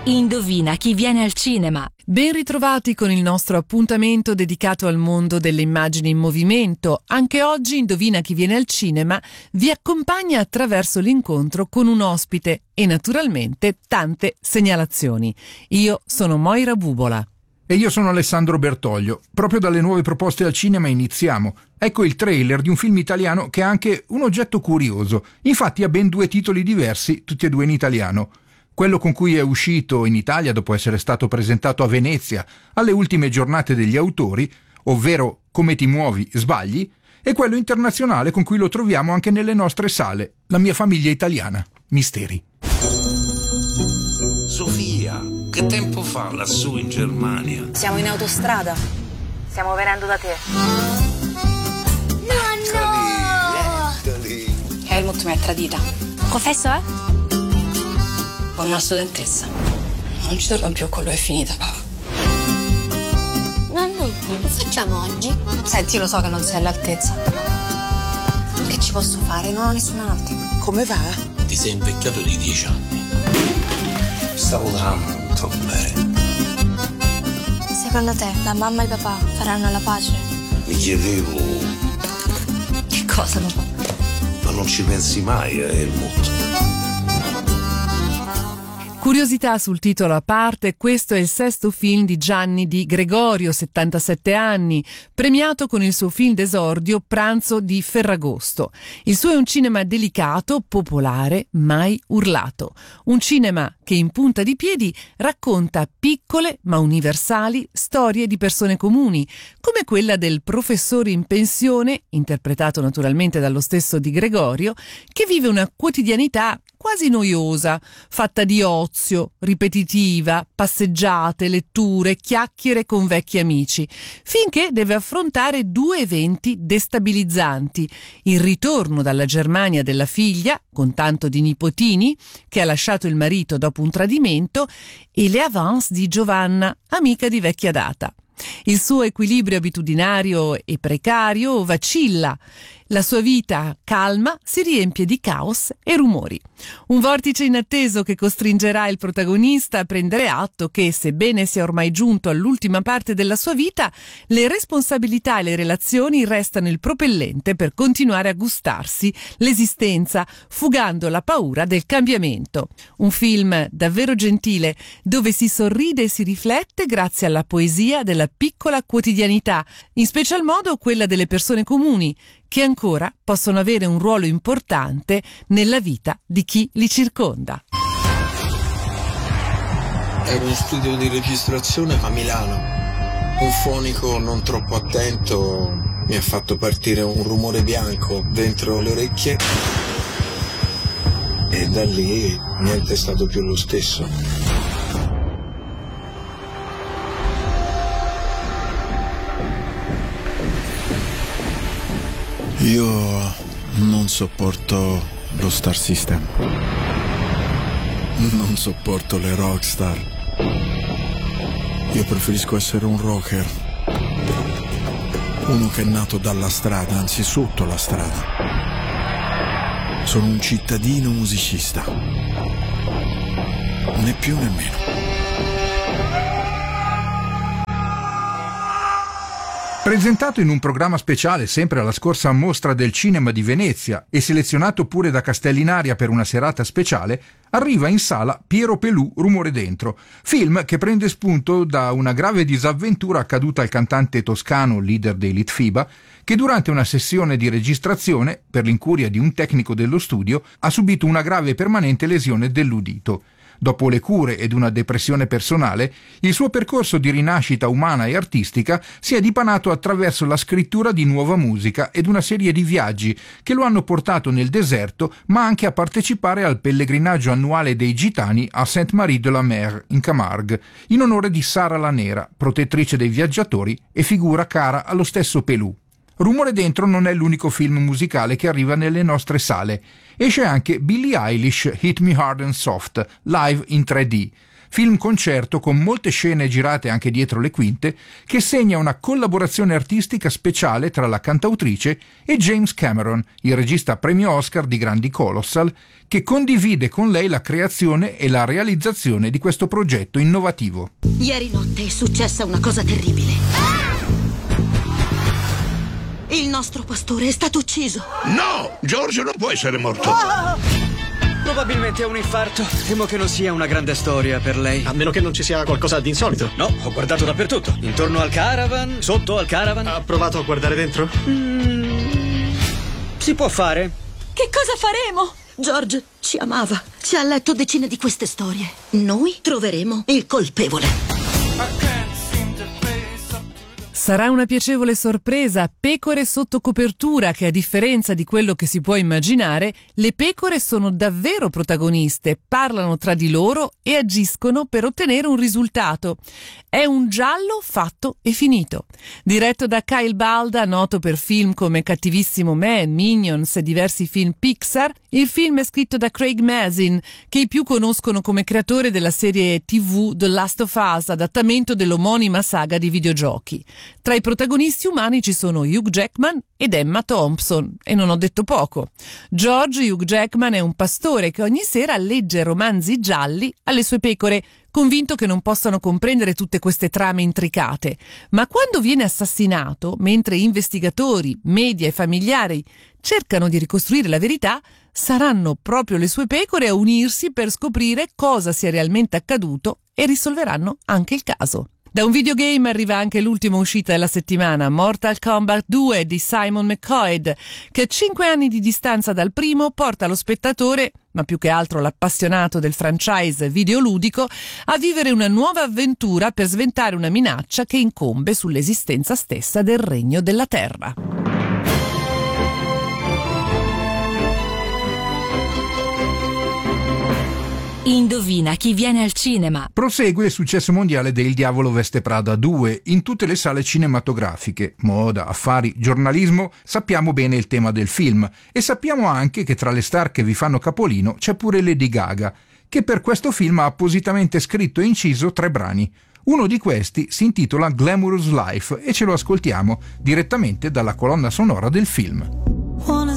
Indovina chi viene al cinema. Ben ritrovati con il nostro appuntamento dedicato al mondo delle immagini in movimento. Anche oggi Indovina chi viene al cinema vi accompagna attraverso l'incontro con un ospite e naturalmente tante segnalazioni. Io sono Moira Bubola. E io sono Alessandro Bertoglio. Proprio dalle nuove proposte al cinema iniziamo. Ecco il trailer di un film italiano che ha anche un oggetto curioso. Infatti ha ben 2 titoli diversi, tutti e 2 in italiano. Quello con cui è uscito in Italia dopo essere stato presentato a Venezia alle ultime giornate degli autori, ovvero Come ti muovi, sbagli, e quello internazionale con cui lo troviamo anche nelle nostre sale, La mia famiglia italiana, Misteri. Sofia, che tempo fa lassù in Germania? Siamo in autostrada. Stiamo venendo da te. Eccoli. Helmut mi ha tradita. Confesso, Con una studentessa. Non ci torno più, quello è finita, papà. Nonno, che facciamo oggi? Senti, lo so che non sei all'altezza. Che ci posso fare? Non ho nessun altro. Come va? Ti sei invecchiato di 10 anni. Stavo tanto bene. Secondo te, la mamma e il papà faranno la pace? Mi chiedevo, Che cosa, papà? ma non ci pensi mai a Helmut? Curiosità sul titolo a parte, questo è il 6º film di Gianni Di Gregorio, 77 anni, premiato con il suo film d'esordio Pranzo di Ferragosto. Il suo è un cinema delicato, popolare, mai urlato. Un cinema che in punta di piedi racconta piccole ma universali storie di persone comuni, come quella del professore in pensione, interpretato naturalmente dallo stesso Di Gregorio, che vive una quotidianità quasi noiosa, fatta di ozio, ripetitiva, passeggiate, letture, chiacchiere con vecchi amici, finché deve affrontare 2 eventi destabilizzanti: il ritorno dalla Germania della figlia, con tanto di nipotini, che ha lasciato il marito dopo un tradimento, e le avance di Giovanna, amica di vecchia data. Il suo equilibrio abitudinario e precario vacilla. La sua vita calma si riempie di caos e rumori. Un vortice inatteso che costringerà il protagonista a prendere atto che, sebbene sia ormai giunto all'ultima parte della sua vita, le responsabilità e le relazioni restano il propellente per continuare a gustarsi l'esistenza, fugando la paura del cambiamento. Un film davvero gentile, dove si sorride e si riflette grazie alla poesia della piccola quotidianità, in special modo quella delle persone comuni, che ancora possono avere un ruolo importante nella vita di chi li circonda. Era uno studio di registrazione a Milano. Un fonico non troppo attento mi ha fatto partire un rumore bianco dentro le orecchie e da lì niente è stato più lo stesso. Io non sopporto lo Star System. Non sopporto le rockstar. Io preferisco essere un rocker. Uno che è nato dalla strada, anzi sotto la strada. Sono un cittadino musicista. Né più né meno. Presentato in un programma speciale sempre alla scorsa Mostra del Cinema di Venezia e selezionato pure da Castellinaria per una serata speciale, arriva in sala Piero Pelù, Rumore dentro, film che prende spunto da una grave disavventura accaduta al cantante toscano, leader dei Litfiba, che durante una sessione di registrazione, per l'incuria di un tecnico dello studio, ha subito una grave e permanente lesione dell'udito. Dopo le cure ed una depressione personale, il suo percorso di rinascita umana e artistica si è dipanato attraverso la scrittura di nuova musica ed una serie di viaggi che lo hanno portato nel deserto, ma anche a partecipare al pellegrinaggio annuale dei gitani a Sainte-Marie-de-la-Mer in Camargue, in onore di Sara la Nera, protettrice dei viaggiatori e figura cara allo stesso Pelù. Rumore dentro non è l'unico film musicale che arriva nelle nostre sale. Esce anche Billie Eilish Hit Me Hard and Soft, live in 3D, film concerto con molte scene girate anche dietro le quinte, che segna una collaborazione artistica speciale tra la cantautrice e James Cameron, il regista premio Oscar di Grandi Colossal, che condivide con lei la creazione e la realizzazione di questo progetto innovativo. Ieri notte è successa una cosa terribile. Il nostro pastore è stato ucciso. No, Giorgio non può essere morto. Probabilmente è un infarto. Temo che non sia una grande storia per lei. A meno che non ci sia qualcosa di insolito. No, ho guardato dappertutto. Intorno al caravan, sotto al caravan. Ha provato a guardare dentro? Si può fare. Che cosa faremo? George ci amava. Ci ha letto decine di queste storie. Noi troveremo il colpevole. Sarà una piacevole sorpresa, Pecore sotto copertura, che a differenza di quello che si può immaginare, le pecore sono davvero protagoniste, parlano tra di loro e agiscono per ottenere un risultato. È un giallo fatto e finito. Diretto da Kyle Balda, noto per film come Cattivissimo Me, Minions e diversi film Pixar, il film è scritto da Craig Mazin, che i più conoscono come creatore della serie TV The Last of Us, adattamento dell'omonima saga di videogiochi. Tra i protagonisti umani ci sono Hugh Jackman ed Emma Thompson, e non ho detto poco. George Hugh Jackman è un pastore che ogni sera legge romanzi gialli alle sue pecore, convinto che non possano comprendere tutte queste trame intricate. Ma quando viene assassinato, mentre investigatori, media e familiari cercano di ricostruire la verità, saranno proprio le sue pecore a unirsi per scoprire cosa sia realmente accaduto e risolveranno anche il caso. Da un videogame arriva anche l'ultima uscita della settimana, Mortal Kombat 2 di Simon McCoy, che a 5 anni di distanza dal primo porta lo spettatore, ma più che altro l'appassionato del franchise videoludico, a vivere una nuova avventura per sventare una minaccia che incombe sull'esistenza stessa del regno della Terra. Indovina chi viene al cinema. Prosegue il successo mondiale de Il Diavolo Veste Prada 2 in tutte le sale cinematografiche. Moda, affari, giornalismo, sappiamo bene il tema del film e sappiamo anche che tra le star che vi fanno capolino c'è pure Lady Gaga, che per questo film ha appositamente scritto e inciso 3 brani. Uno di questi si intitola Glamorous Life e ce lo ascoltiamo direttamente dalla colonna sonora del film.